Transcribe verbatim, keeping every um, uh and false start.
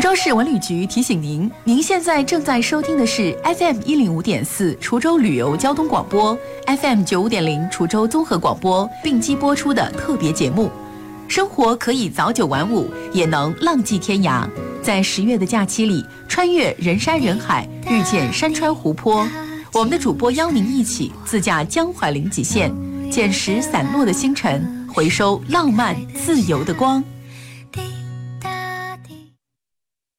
州市文旅局提醒您，您现在正在收听的是 F M 一零五点四滁州旅游交通广播 ，F M 九五点零滁州综合广播并机播出的特别节目。生活可以早九晚五，也能浪迹天涯。在十月的假期里，穿越人山人海，遇见山川湖泊。我们的主播邀您一起自驾江淮临济县，捡拾散落的星辰，回收浪漫自由的光。